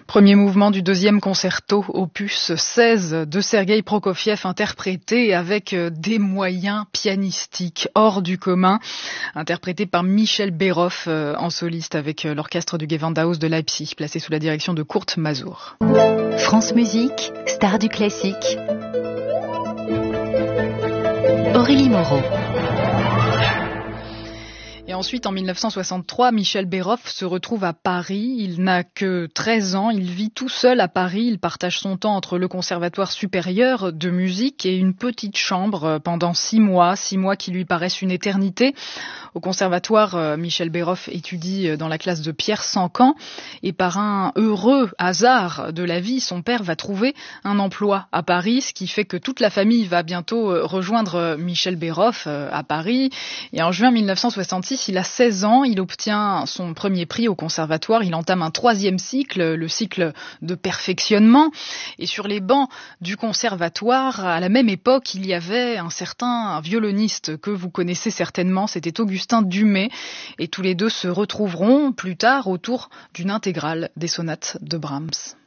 Premier mouvement du deuxième concerto, opus 16 de Sergueï Prokofiev, interprété avec des moyens pianistiques hors du commun, interprété par Michel Berhoff en soliste avec l'orchestre du Gewandhaus de Leipzig, placé sous la direction de Kurt Masur. France Musique, star du classique. Aurélie Moreau. Et ensuite, en 1963, Michel Berhoff se retrouve à Paris. Il n'a que 13 ans. Il vit tout seul à Paris. Il partage son temps entre le Conservatoire supérieur de musique et une petite chambre pendant 6 mois qui lui paraissent une éternité. Au Conservatoire, Michel Berhoff étudie dans la classe de Pierre Sancan. Et par un heureux hasard de la vie, son père va trouver un emploi à Paris, ce qui fait que toute la famille va bientôt rejoindre Michel Berhoff à Paris. Et en juin 1966, il a 16 ans, il obtient son premier prix au conservatoire, il entame un 3e cycle, le cycle de perfectionnement. Et sur les bancs du conservatoire, à la même époque, il y avait un certain violoniste que vous connaissez certainement, c'était Augustin Dumay. Et tous les deux se retrouveront plus tard autour d'une intégrale des sonates de Brahms.